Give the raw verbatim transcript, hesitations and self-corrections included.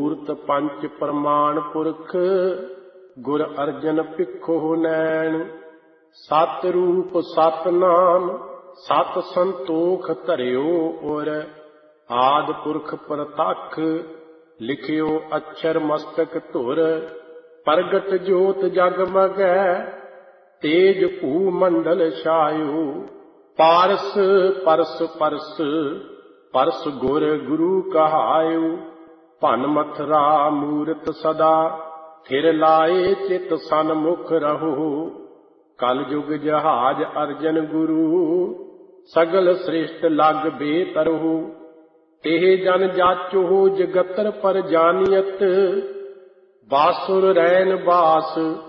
ਮੂਰਤ ਪੰਚ ਪ੍ਰਮਾਣ ਪੁਰਖ, ਗੁਰ ਅਰਜਨ ਭਿੱਖੋ ਨੈਣ। ਸਤ ਰੂਪ ਸਤ ਨਾਮ ਸਤ ਸੰਤੋਖ ਧਰਿਓ ਉਰ, ਆਦਿ ਪੁਰਖ ਪ੍ਰਤੱਖ ਲਿਖਿਓ ਅਛਰ ਮਸਤਕ ਧੁਰ। ਪ੍ਰਗਟ ਜੋਤ ਜਗਮਗੈ ਤੇਜ ਭੂ ਮੰਡਲ ਛਾਇਓ, ਪਾਰਸ ਪਰਸ ਪਰਸ ਪਰਸ ਗੁਰ ਗੁਰੂ ਕਹਾਇਓ। ਭਨ ਮਥਰਾ ਮੂਰਤ ਸਦਾ ਥਿਰ ਲਾਏ, ਚਿਤ ਸਨਮੁਖ ਰਹੋ। ਕਲ ਯੁਗ ਜਹਾਜ ਅਰਜਨ ਗੁਰੂ, ਸਗਲ ਸ੍ਰਿਸ਼ਟ ਲਗ ਬੇਤਰਹੁ। ਇਹ ਜਨ ਜਾਚੋ ਜਗਤਰ ਪਰ ਜਾਨੀਅਤ, ਬਾਸੁਰ ਰੈਨ ਬਾਸ